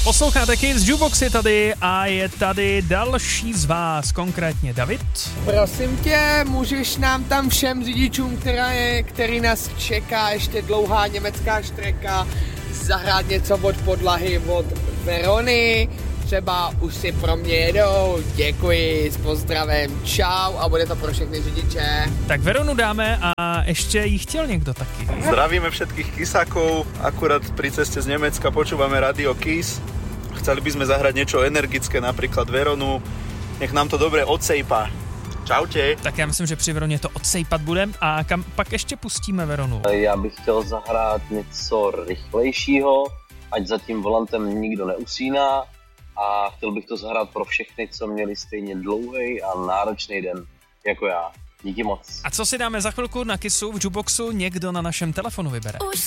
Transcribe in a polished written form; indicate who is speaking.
Speaker 1: Posloucháte Kiss, Jukebox je tady a je tady další z vás, konkrétně David.
Speaker 2: Prosím tě, můžeš nám tam všem řidičům, který nás čeká ještě dlouhá německá štreka, zahrát něco od podlahy od Verony, třeba už si pro mě jedou, děkuji, s pozdravem, čau a bude to pro všechny řidiče.
Speaker 1: Tak Veronu dáme a ještě jí chtěl někdo taky.
Speaker 3: Zdravíme všetkých Kissákov, akurát pri ceste z Nemecka počúvame Radio Kiss. Chceli by sme zahrať niečo energické, napríklad Veronu. Nech nám to dobre odsejpá. Čaute.
Speaker 1: Tak já myslím, že při Veroně to odsejpat budem a kam pak ještě pustíme Veronu?
Speaker 4: Já bych chtěl zahrát něco rychlejšího, ať za tím volantem nikdo neusíná a chtěl bych to zahrát pro všechny, co měli stejně dlouhý a náročný den jako já. Díky moc.
Speaker 1: A co si dáme za chvilku na Kissu v Jukeboxu, někdo na našem telefonu vybere.